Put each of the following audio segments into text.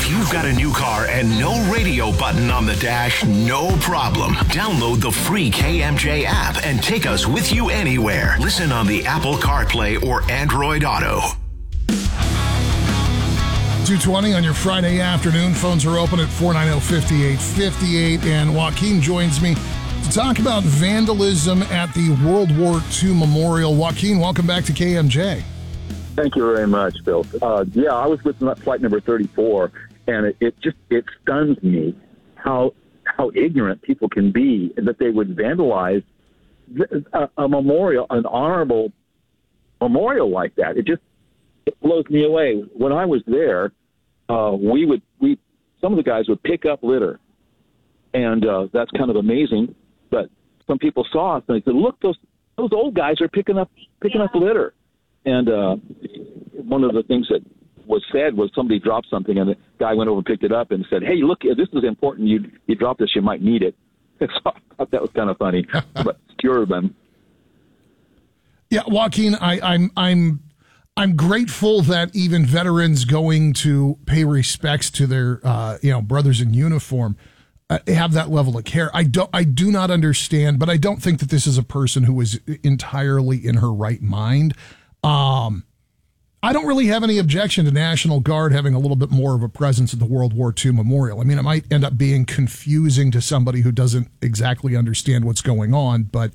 If you've got a new car and no radio button on the dash, no problem. Download the free KMJ app and take us with you anywhere. Listen on the Apple CarPlay or Android Auto. 2:20 on your Friday afternoon. Phones are open at 490-5858. And Joaquin joins me to talk about vandalism at the World War II Memorial. Joaquin, welcome back to KMJ. Thank you very much, Bill. I was with flight number 34, and it stuns me how ignorant people can be, and that they would vandalize a memorial, an honorable memorial like that. It blows me away. When I was there, some of the guys would pick up litter, and that's kind of amazing. But some people saw us and they said, "Look, those old guys are picking up litter." And one of the things that was said was somebody dropped something, and the guy went over and picked it up and said, "Hey, look, this is important. You dropped this, you might need it." So I thought that was kind of funny, but secure them. Yeah, Joaquin, I'm grateful that even veterans going to pay respects to their brothers in uniform have that level of care. I do not understand, but I don't think that this is a person who is entirely in her right mind. I don't really have any objection to National Guard having a little bit more of a presence at the World War II Memorial. I mean, it might end up being confusing to somebody who doesn't exactly understand what's going on, but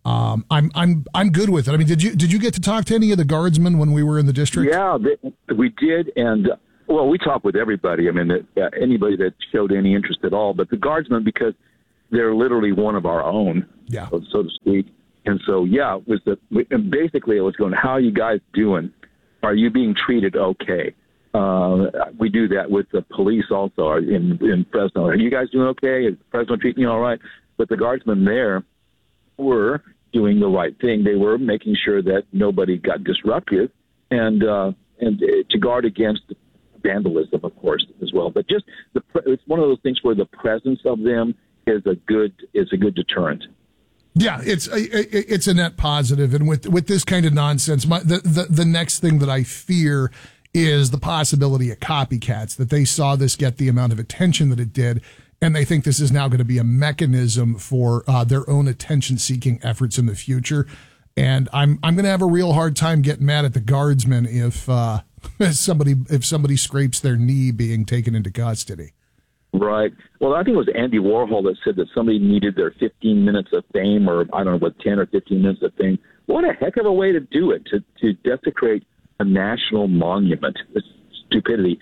I'm good with it. I mean, did you get to talk to any of the guardsmen when we were in the district? Yeah, we did, and we talked with everybody. I mean, anybody that showed any interest at all, but the guardsmen, because they're literally one of our own, so to speak. And so, basically it was going, "How are you guys doing? Are you being treated okay?" We do that with the police also in Fresno. "Are you guys doing okay? Is Fresno treating you all right?" But the guardsmen there were doing the right thing. They were making sure that nobody got disruptive and to guard against vandalism, of course, as well. But just it's one of those things where the presence of them is a good deterrent. Yeah, it's a net positive, and with this kind of nonsense, the next thing that I fear is the possibility of copycats, that they saw this get the amount of attention that it did, and they think this is now going to be a mechanism for their own attention-seeking efforts in the future. And I'm going to have a real hard time getting mad at the guardsmen if somebody scrapes their knee being taken into custody. Right. Well, I think it was Andy Warhol that said that somebody needed their 15 minutes of fame, or I don't know, 10 or 15 minutes of fame. What a heck of a way to do it, to desecrate a national monument. It's stupidity.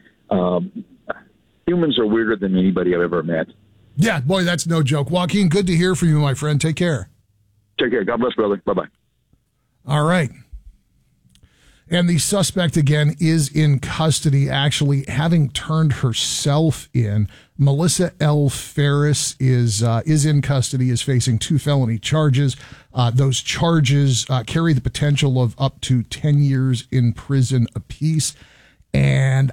Humans are weirder than anybody I've ever met. Yeah, boy, that's no joke. Joaquin, good to hear from you, my friend. Take care. Take care. God bless, brother. Bye-bye. All right. And the suspect, again, is in custody, actually having turned herself in. Melissa L. Ferris is in custody, is facing 2 felony charges. Those charges carry the potential of up to 10 years in prison apiece. And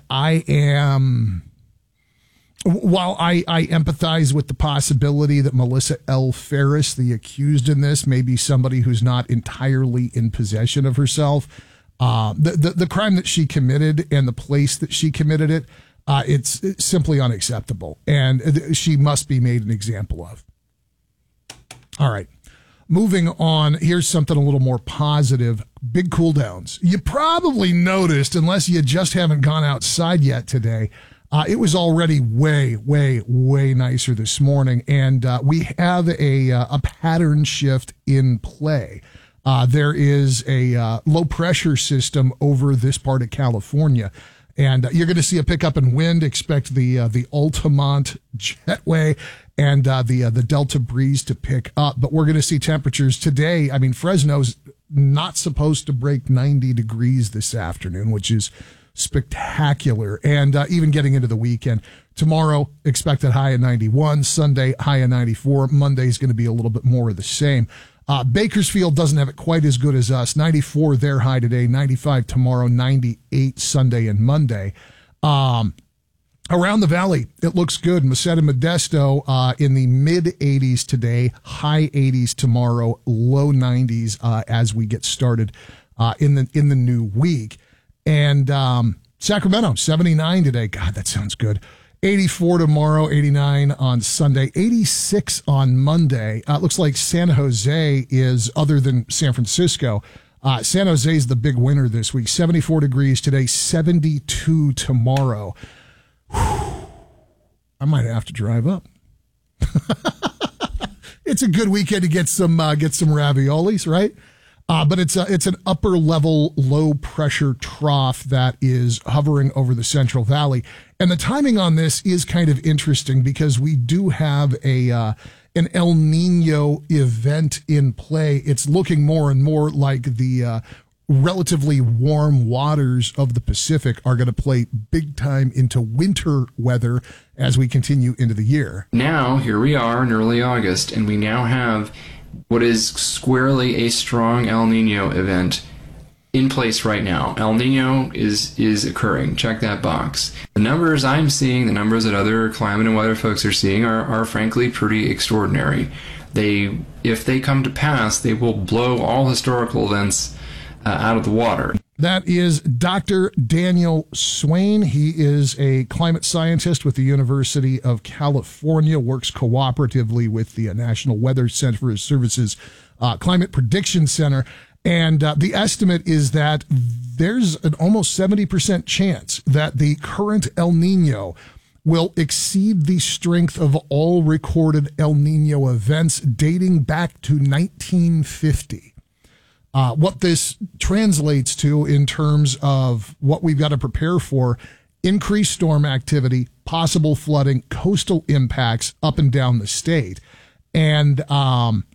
while I empathize with the possibility that Melissa L. Ferris, the accused in this, may be somebody who's not entirely in possession of herself, the crime that she committed and the place that she committed it, it's simply unacceptable, and she must be made an example of. All right. Moving on, here's something a little more positive. Big cool downs. You probably noticed, unless you just haven't gone outside yet today, it was already way, way, way nicer this morning, and we have a pattern shift in play. There is a low pressure system over this part of California, and you're going to see a pickup in wind. Expect the Altamont jetway and the Delta breeze to pick up, but we're going to see temperatures today. I mean, Fresno's not supposed to break 90 degrees this afternoon, which is spectacular. And even getting into the weekend, tomorrow expected high of 91, Sunday high of 94, Monday is going to be a little bit more of the same. Bakersfield doesn't have it quite as good as us. 94 their high today, 95 tomorrow, 98 Sunday and Monday. Around the valley, it looks good. Meseta Modesto in the mid 80s today, high 80s tomorrow, low 90s as we get started in the new week. And Sacramento, 79 today. God, that sounds good. 84 tomorrow, 89 on Sunday, 86 on Monday. Looks like San Jose is, other than San Francisco, San Jose is the big winner this week. 74 degrees today, 72 tomorrow. Whew. I might have to drive up. It's a good weekend to get some raviolis, right? But it's an upper level low pressure trough that is hovering over the Central Valley, and the timing on this is kind of interesting because we do have an El Nino event in play. It's looking more and more like the relatively warm waters of the Pacific are going to play big time into winter weather as we continue into the year. Now, here we are in early August, and we now have what is squarely a strong El Nino event in place right now. El Nino is occurring. Check that box. The numbers I'm seeing, the numbers that other climate and weather folks are seeing are frankly pretty extraordinary. If they come to pass, they will blow all historical events out of the water. That is Dr. Daniel Swain. He is a climate scientist with the University of California, works cooperatively with the National Weather Center for Services Climate Prediction Center. And the estimate is that there's an almost 70% chance that the current El Nino will exceed the strength of all recorded El Nino events dating back to 1950. What this translates to in terms of what we've got to prepare for: increased storm activity, possible flooding, coastal impacts up and down the state. And